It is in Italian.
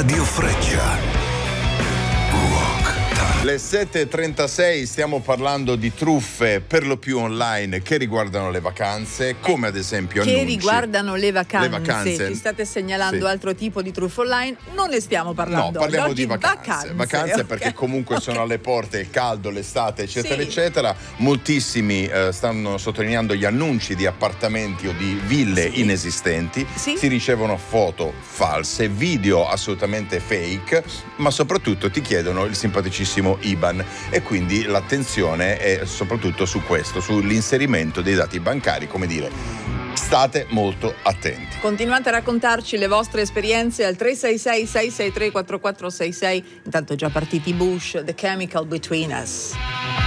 Radio Freccia. Le 7.36, stiamo parlando di truffe per lo più online che riguardano le vacanze, come ad esempio che annunci. riguardano le vacanze. Ci state segnalando Sì. altro tipo di truffe online, non ne stiamo parlando. No, parliamo oggi. di vacanze. Vacanze okay. perché comunque sono alle porte, il caldo, l'estate, eccetera, Sì. eccetera. Moltissimi stanno sottolineando gli annunci di appartamenti o di ville inesistenti. Sì. Si ricevono foto false, video assolutamente fake, ma soprattutto ti chiedono il simpaticissimo IBAN e quindi l'attenzione è soprattutto su questo, sull'inserimento dei dati bancari, come dire, state molto attenti. Continuate a raccontarci le vostre esperienze al 366-663-4466. Intanto già partiti Bush, The Chemical Between Us.